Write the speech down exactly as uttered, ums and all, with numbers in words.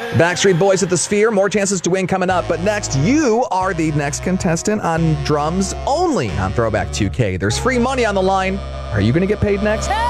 Backstreet Boys at the Sphere. More chances to win coming up. But next, you are the next contestant on drums only on Throwback two K. There's free money on the line. Are you going to get paid next?